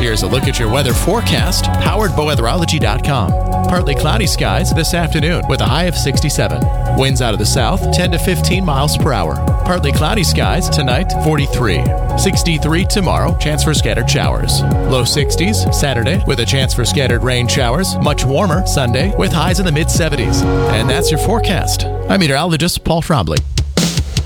Here's a look at your weather forecast, powered by weatherology.com. Partly cloudy skies this afternoon with a high of 67. Winds out of the south, 10 to 15 miles per hour. Partly cloudy skies tonight, 43. 63 tomorrow, chance for scattered showers. Low 60s Saturday with a chance for scattered rain showers. Much warmer Sunday with highs in the mid-70s. And that's your forecast. I'm meteorologist Paul Trombley.